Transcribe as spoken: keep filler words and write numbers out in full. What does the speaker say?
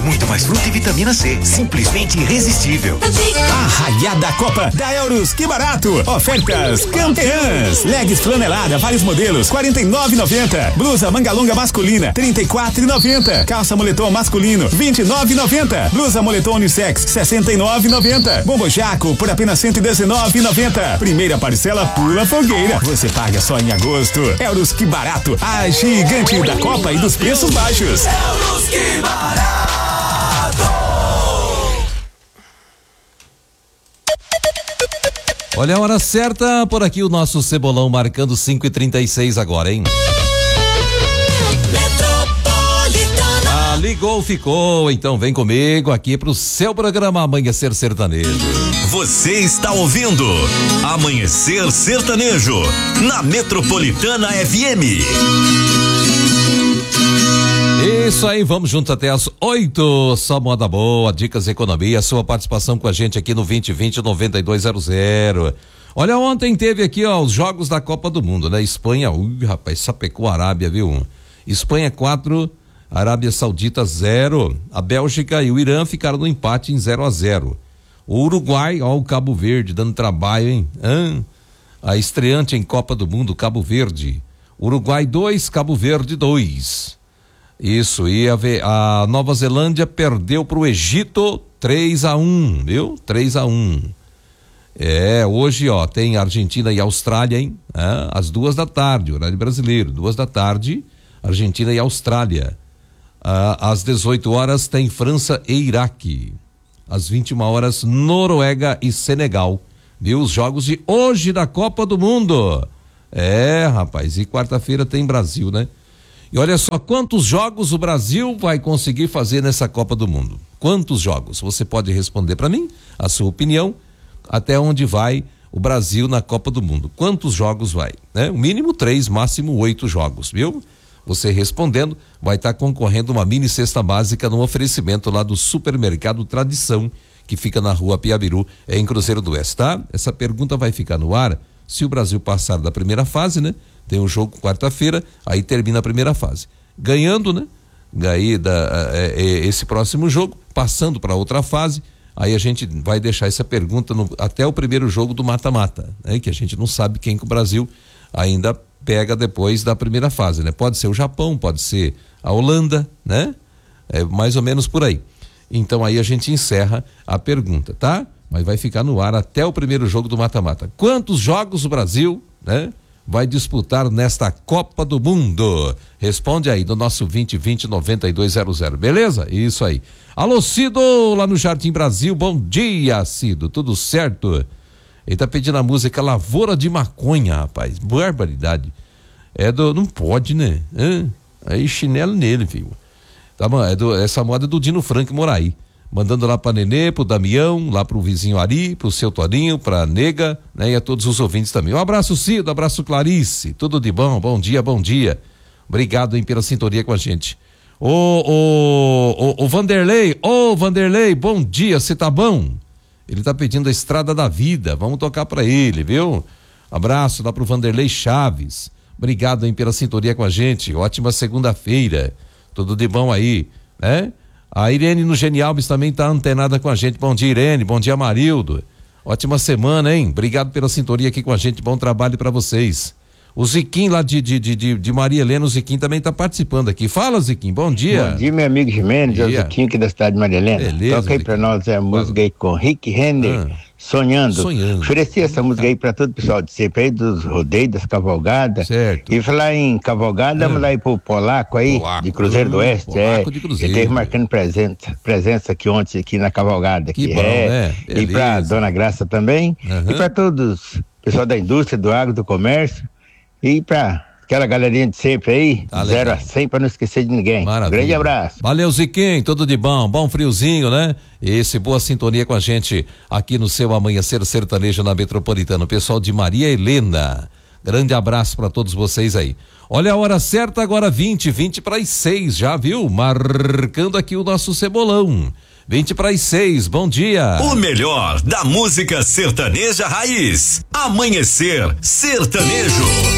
muito mais fruta e vitamina C. Simplesmente irresistível. Arraiada Copa da Euros, que barato! Ofertas campeãs. Leggings flanelada, vários modelos, quarenta e nove e noventa. Blusa manga longa masculina, trinta e quatro e noventa. Calça moletom masculino, vinte e nove e noventa. Blusa moletom unissex, sessenta e nove e noventa. Bombo jaco por apenas cento e dezenove e noventa. Primeira parcela pula fogueira. Você paga só em agosto. Euros, que barato! A gigante da Copa e dos preços baixos. Euros, que barato! Olha a hora certa, por aqui o nosso Cebolão marcando cinco e trinta e seis agora, hein? Ah, ligou, ficou, então vem comigo aqui pro seu programa Amanhecer Sertanejo. Você está ouvindo Amanhecer Sertanejo na Metropolitana F M. Isso aí, vamos juntos até as oito. Só moda boa, dicas economia, sua participação com a gente aqui no vinte vinte noventa e dois zero zero. Olha, ontem teve aqui, ó, os jogos da Copa do Mundo, né? Espanha, ui, rapaz, sapecou a Arábia, viu? Espanha quatro, Arábia Saudita zero. A Bélgica e o Irã ficaram no empate em zero a zero. O Uruguai, ó, o Cabo Verde dando trabalho, hein? Hã? A estreante em Copa do Mundo, Cabo Verde. Uruguai dois, Cabo Verde dois. Isso, e a, a Nova Zelândia perdeu pro Egito três a um, viu? três a um. É, hoje, ó, tem Argentina e Austrália, hein? É, às duas da tarde, horário brasileiro, duas da tarde, Argentina e Austrália. Ah, às dezoito horas tem França e Iraque. Às vinte e uma horas, Noruega e Senegal. Viu? Os jogos de hoje da Copa do Mundo. É, rapaz, e quarta-feira tem Brasil, né? E olha só quantos jogos o Brasil vai conseguir fazer nessa Copa do Mundo. Quantos jogos? Você pode responder para mim a sua opinião, até onde vai o Brasil na Copa do Mundo. Quantos jogos vai? Né? O mínimo três, máximo oito jogos, viu? Você respondendo, vai estar tá concorrendo uma mini cesta básica no oferecimento lá do Supermercado Tradição, que fica na rua Piabiru, em Cruzeiro do Oeste, tá? Essa pergunta vai ficar no ar se o Brasil passar da primeira fase, né? Tem um jogo quarta-feira, aí termina a primeira fase. Ganhando, né? Aí da, é, é, esse próximo jogo, passando para outra fase, aí a gente vai deixar essa pergunta no, até o primeiro jogo do mata-mata, né? Que a gente não sabe quem que o Brasil ainda pega depois da primeira fase, né? Pode ser o Japão, pode ser a Holanda, né? É mais ou menos por aí. Então aí a gente encerra a pergunta, tá? Mas vai ficar no ar até o primeiro jogo do mata-mata. Quantos jogos o Brasil, né? Vai disputar nesta Copa do Mundo? Responde aí no nosso vinte vinte noventa e dois zero zero, beleza? Isso aí. Alô, Cido, lá no Jardim Brasil, bom dia, Cido, tudo certo? Ele tá pedindo a música Lavoura de Maconha, rapaz, barbaridade. É do, não pode, né? Hã? Aí chinelo nele, filho. Tá bom, é do, essa moda é do Dino Frank Moraí. Mandando lá pra Nenê, pro Damião, lá pro vizinho Ari, pro seu Toninho, pra Nega, né? E a todos os ouvintes também. Um abraço, Cido, abraço, Clarice, tudo de bom, bom dia, bom dia. Obrigado, hein, pela sintonia com a gente. Ô, ô, ô, ô, Vanderlei, ô, Vanderlei, bom dia, você tá bom? Ele tá pedindo a Estrada da Vida, vamos tocar pra ele, viu? Abraço lá pro Vanderlei Chaves. Obrigado, hein, pela sintonia com a gente. Ótima segunda-feira, tudo de bom aí, né? A Irene no Genialbes também tá antenada com a gente. Bom dia, Irene. Bom dia, Marildo. Ótima semana, hein? Obrigado pela sintonia aqui com a gente. Bom trabalho para vocês. O Ziquim lá de, de, de, de Maria Helena, o Ziquim também tá participando aqui. Fala, Ziquim, bom dia. Bom dia, meu amigo Jimenez, é o Ziquim aqui da cidade de Maria Helena. Beleza, toca aí pra nós a música aí com Rick Renner, ah, Sonhando. Sonhando. Ofereci essa música aí pra todo o pessoal de sempre aí, dos rodeios, das cavalgadas. Certo. E falar em cavalgada, ah. vamos lá aí pro Polaco aí, Polaco. de Cruzeiro do Oeste. Polaco é, de Cruzeiro. Ele esteve marcando presença, presença aqui ontem, aqui na cavalgada. Que aqui. bom, é. né? E pra Dona Graça também. Uhum. E pra todos, pessoal da indústria, do agro, do comércio. E pra aquela galerinha de sempre aí, tá zero a cem pra não esquecer de ninguém. Maravilha. Grande abraço. Valeu, Ziquim, tudo de bom, bom friozinho, né? Esse boa sintonia com a gente aqui no seu Amanhecer Sertanejo na Metropolitana, o pessoal de Maria Helena. Grande abraço para todos vocês aí. Olha a hora certa agora, vinte, vinte para as seis, já viu? Marcando aqui o nosso cebolão. vinte para as seis, bom dia. O melhor da música sertaneja raiz. Amanhecer Sertanejo.